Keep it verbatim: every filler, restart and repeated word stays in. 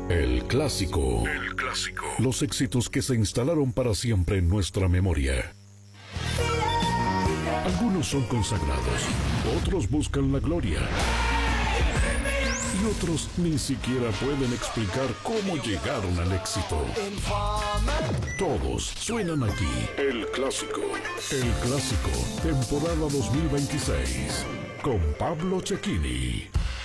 El clásico. El clásico. Los éxitos que se instalaron para siempre en nuestra memoria. Algunos son consagrados, otros buscan la gloria. Y otros ni siquiera pueden explicar cómo llegaron al éxito. Todos suenan aquí. El clásico. El clásico, temporada dos mil veintiséis. Con Pablo Cecchini.